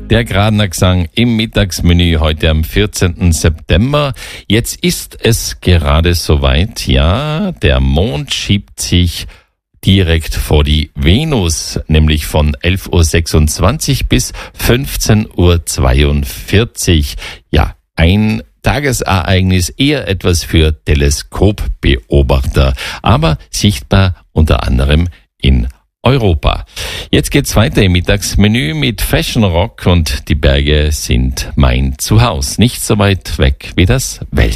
Der Gradner Gesang im Mittagsmenü heute am 14. September. Jetzt ist es gerade soweit, ja, der Mond schiebt sich direkt vor die Venus, nämlich von 11.26 Uhr bis 15.42 Uhr. Ja, ein Tagesereignis, eher etwas für Teleskopbeobachter, aber sichtbar unter anderem in Europa. Jetzt geht's weiter im Mittagsmenü mit Fashion Rock und die Berge sind mein Zuhause. Nicht so weit weg wie das Weltall.